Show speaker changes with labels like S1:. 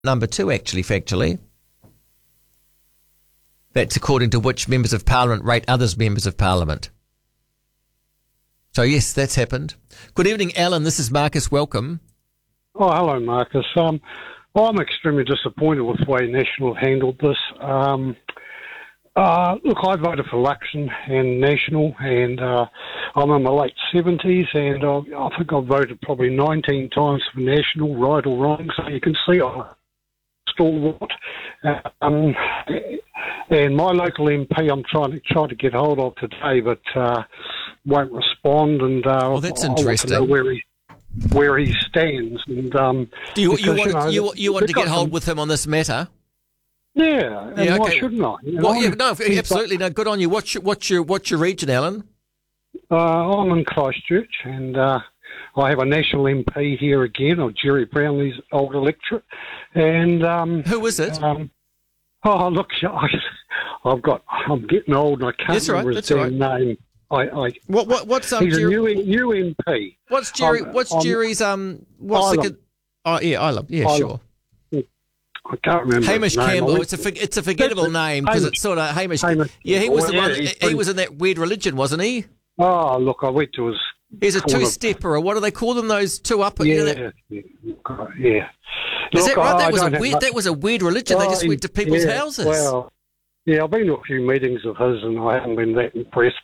S1: number 2, actually, factually. That's according to which members of Parliament rate others members of Parliament. So, yes, that's happened. Good evening, Alan. This is Marcus. Welcome.
S2: Oh, hello, Marcus. I'm extremely disappointed with the way National have handled this. Look, I voted for Luxon and National, and I'm in my late 70s, and I think I've voted probably 19 times for National, right or wrong, so you can see I'm stalwart. And my local MP I'm trying to get hold of today, but won't respond, and
S1: that's interesting.
S2: I want to know where he stands. And
S1: do you want to get hold with him on this matter?
S2: Yeah, and
S1: okay.
S2: Why shouldn't I?
S1: Absolutely. No, good on you. What's your region, Alan?
S2: I'm in Christchurch, and I have a National MP here again, or Jerry Brownlee's old electorate. And
S1: who is it?
S2: Look, I'm getting old, and I can't remember his damn name.
S1: What's
S2: he's
S1: Jerry?
S2: a new MP.
S1: What's Jerry? What's Jerry's? What's the? Ilam. Yeah, sure.
S2: I can't remember.
S1: Hamish
S2: his name.
S1: Campbell. It's a forgettable name because it's sort of Hamish. Yeah, he was the one. He was in that weird religion, wasn't he?
S2: Oh, look, I went to his.
S1: He's a two-stepper, or what do they call them? Those two upper.
S2: Yeah.
S1: Is that right? That was a weird religion. They just went to people's houses.
S2: Well, yeah, I've been to a few meetings of his, and I haven't been that impressed.